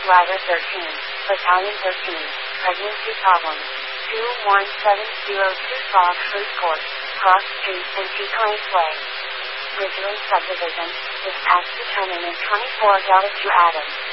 Rider 13, Battalion 13, Pregnancy Problems, 21702 Frog Fruit Court, Cross Street and Seacoast Way. Ridgeland Subdivision, dispatch to turn in 24 to Adams.